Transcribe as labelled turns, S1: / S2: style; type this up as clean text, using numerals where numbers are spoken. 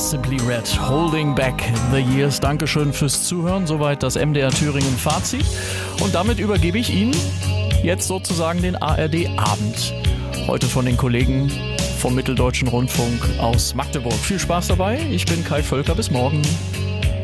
S1: Simply Red, Holding Back the Years. Dankeschön fürs Zuhören. Soweit das MDR Thüringen Fazit. Und damit übergebe ich Ihnen jetzt sozusagen den ARD Abend. Heute von den Kollegen vom Mitteldeutschen Rundfunk aus Magdeburg. Viel Spaß dabei. Ich bin Kai Völker. Bis morgen.